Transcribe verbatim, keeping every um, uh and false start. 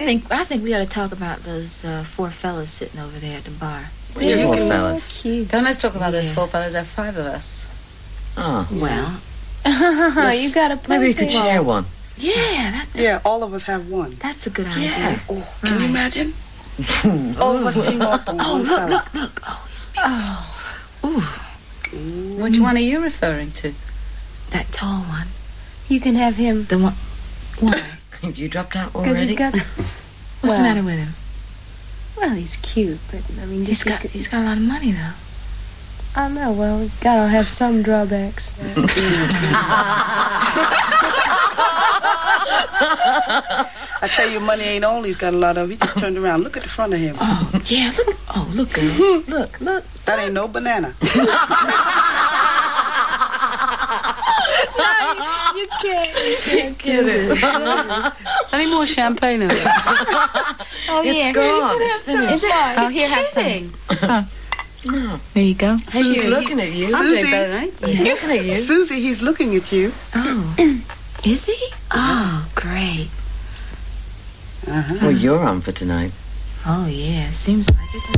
think I think we ought to talk about those uh, four fellas sitting over there at the bar. Which four fellas? Cute. Don't let's talk about those Yeah. four fellas. There are five of us. Oh. Well, You got a point. Maybe we could there. share one. yeah, that, that's, Yeah, all of us have one. that's a good Yeah. idea. Oh, can you Right. imagine? All of us team up on Oh, one look, fella. look, look. Oh, he's beautiful. Ooh, Which one are you referring to? that tall one. You can have him. The one. Why? You dropped out Because already? he's got... What's Well, the matter with him? Well, he's cute, but, I mean, He's just... got he's got a lot of money though. I know, well, we gotta have some drawbacks. I tell you, money ain't all he's got a lot of. He just turned around. Look at the front of him. Oh yeah, look. Oh look, girls. Look, look. That ain't no banana. You can't, you can't get it. I need more champagne in it. Oh yeah, gone. Here, It's finished. Is it? Oh, here, have some. Oh. No. There you go. He's looking at you. I'm doing Susie. better than anything. He's looking at you. Susie, he's looking at you. Oh, is he? Oh, great. Uh-huh. Well, you're on for tonight. Oh yeah, seems like it.